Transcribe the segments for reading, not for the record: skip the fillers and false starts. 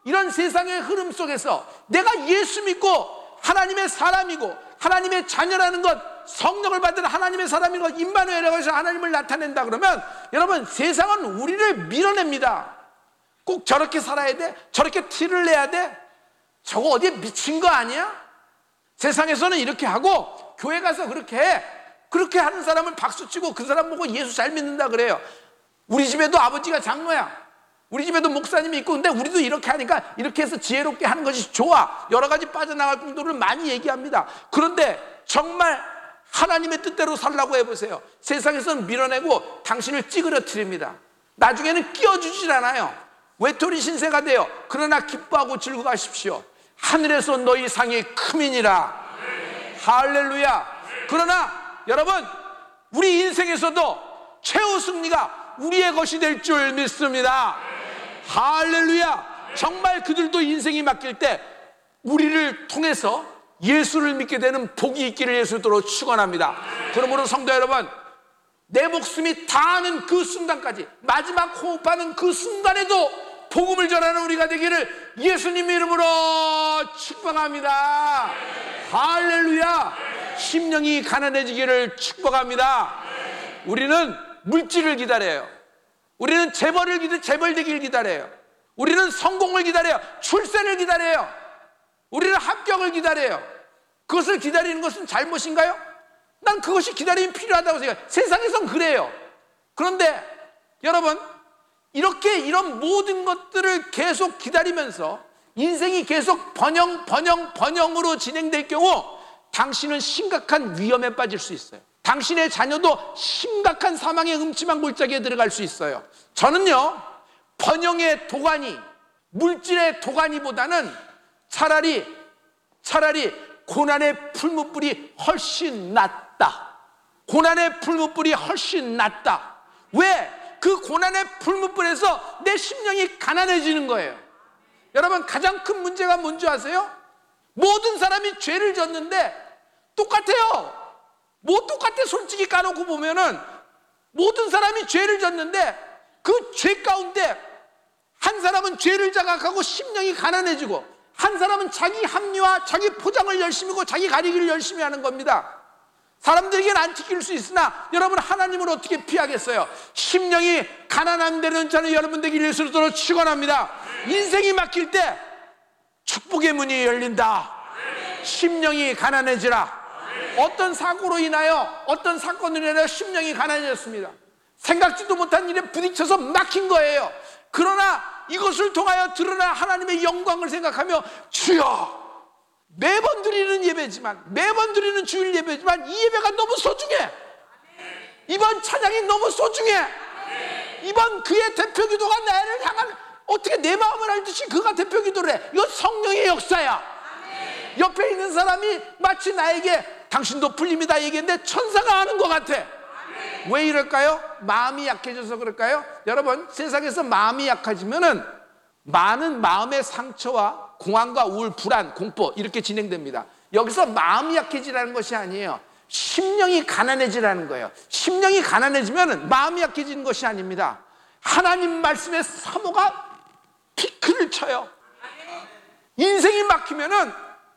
이런 세상의 흐름 속에서 내가 예수 믿고 하나님의 사람이고 하나님의 자녀라는 것, 성령을 받은 하나님의 사람인 것, 임마누엘이라고 해서 하나님을 나타낸다 그러면 여러분, 세상은 우리를 밀어냅니다. 꼭 저렇게 살아야 돼? 저렇게 티를 내야 돼? 저거 어디에 미친 거 아니야? 세상에서는 이렇게 하고 교회 가서 그렇게 해. 그렇게 하는 사람을 박수치고 그 사람 보고 예수 잘 믿는다 그래요. 우리 집에도 아버지가 장로야. 우리 집에도 목사님이 있고, 근데 우리도 이렇게 하니까 이렇게 해서 지혜롭게 하는 것이 좋아. 여러 가지 빠져나갈 정도를 많이 얘기합니다. 그런데 정말 하나님의 뜻대로 살라고 해보세요. 세상에서는 밀어내고 당신을 찌그러뜨립니다. 나중에는 끼워주질 않아요. 외톨이 신세가 돼요. 그러나 기뻐하고 즐거워하십시오. 하늘에서 너희 상이 크민이라. 할렐루야. 그러나 여러분, 우리 인생에서도 최후 승리가 우리의 것이 될 줄 믿습니다. 할렐루야. 정말 그들도 인생이 맡길 때 우리를 통해서 예수를 믿게 되는 복이 있기를 예수로 축원합니다. 그러므로 성도 여러분, 내 목숨이 다하는 그 순간까지, 마지막 호흡하는 그 순간에도 복음을 전하는 우리가 되기를 예수님 이름으로 축복합니다. 할렐루야. 심령이 가난해지기를 축복합니다. 우리는 물질을 기다려요. 우리는 재벌되기를 기다려요. 우리는 성공을 기다려요. 출세를 기다려요. 우리는 합격을 기다려요. 그것을 기다리는 것은 잘못인가요? 난 그것이 기다림이 필요하다고 생각해요. 세상에선 그래요. 그런데 여러분, 이렇게 이런 모든 것들을 계속 기다리면서 인생이 계속 번영으로 진행될 경우 당신은 심각한 위험에 빠질 수 있어요. 당신의 자녀도 심각한 사망의 음침한 골짜기에 들어갈 수 있어요. 저는요, 번영의 도가니, 물질의 도가니보다는 차라리 고난의 풀무불이 훨씬 낫다. 고난의 풀무불이 훨씬 낫다. 왜? 그 고난의 풀무불에서 내 심령이 가난해지는 거예요. 여러분, 가장 큰 문제가 뭔지 아세요? 모든 사람이 죄를 졌는데 똑같아요. 뭐 똑같아. 솔직히 까놓고 보면은 모든 사람이 죄를 졌는데 그 죄 가운데 한 사람은 죄를 자각하고 심령이 가난해지고, 한 사람은 자기 합리화, 자기 포장을 열심히 하고 자기 가리기를 열심히 하는 겁니다. 사람들에게는 안 지킬 수 있으나 여러분, 하나님을 어떻게 피하겠어요? 심령이 가난한 데는 저는 여러분 되기를 예수로 축원합니다. 인생이 막힐 때 축복의 문이 열린다. 심령이 가난해지라. 어떤 사고로 인하여, 어떤 사건으로 인하여 심령이 가난해졌습니다. 생각지도 못한 일에 부딪혀서 막힌 거예요. 그러나 이것을 통하여 드러나 하나님의 영광을 생각하며, 주여, 매번 드리는 예배지만, 매번 드리는 주일 예배지만 이 예배가 너무 소중해. 이번 찬양이 너무 소중해. 이번 그의 대표 기도가 나를 향한, 어떻게 내 마음을 알듯이 그가 대표 기도를 해. 이건 성령의 역사야. 옆에 있는 사람이 마치 나에게 당신도 풀립니다 얘기했는데 천사가 하는 것 같아. 왜 이럴까요? 마음이 약해져서 그럴까요? 여러분, 세상에서 마음이 약해지면은 많은 마음의 상처와 공황과 우울, 불안, 공포 이렇게 진행됩니다. 여기서 마음이 약해지라는 것이 아니에요. 심령이 가난해지라는 거예요. 심령이 가난해지면은 마음이 약해지는 것이 아닙니다. 하나님 말씀의 사모가 피크를 쳐요. 인생이 막히면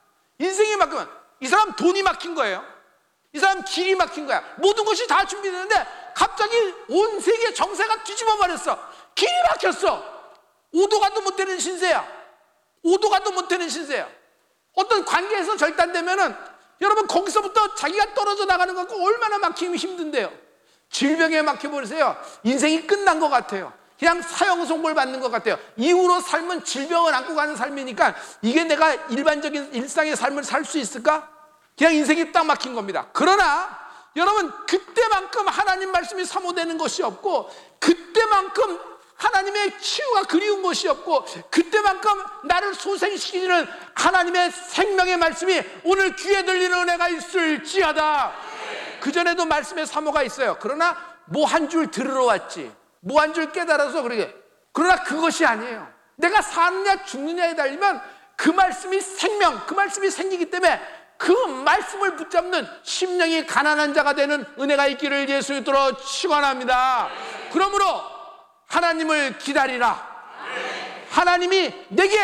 이 사람 돈이 막힌 거예요. 이 사람 길이 막힌 거야. 모든 것이 다 준비되는데 갑자기 온 세계 정세가 뒤집어 버렸어. 길이 막혔어. 5도 가도 못 되는 신세야. 5도 가도 못 되는 신세야. 어떤 관계에서 절단되면은 여러분, 거기서부터 자기가 떨어져 나가는 것 같고 얼마나 막히기 힘든데요. 질병에 막혀버리세요. 인생이 끝난 것 같아요. 그냥 사형선고를 받는 것 같아요. 이후로 삶은 질병을 안고 가는 삶이니까 이게 내가 일반적인 일상의 삶을 살 수 있을까? 그냥 인생이 딱 막힌 겁니다. 그러나 여러분, 그때만큼 하나님 말씀이 사모되는 것이 없고, 그때만큼 하나님의 치유가 그리운 것이 없고, 그때만큼 나를 소생시키는 하나님의 생명의 말씀이 오늘 귀에 들리는 은혜가 있을지어다. 그전에도 말씀의 사모가 있어요. 그러나 뭐 한 줄 들으러 왔지, 뭐 한 줄 깨달아서 그러게. 그러나 그것이 아니에요. 내가 사느냐 죽느냐에 달리면 그 말씀이 생명, 그 말씀이 생기기 때문에 그 말씀을 붙잡는 심령이 가난한 자가 되는 은혜가 있기를 예수로 축원합니다. 그러므로 하나님을 기다리라. 하나님이 내게